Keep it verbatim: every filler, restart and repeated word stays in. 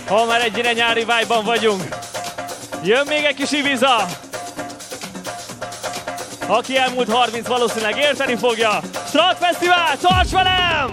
ha már egyre nyári vibe-ban vagyunk. Jön még egy kis Ibiza. Aki elmúlt harminc valószínűleg érteni fogja. Strand Fesztivál, tarts velem!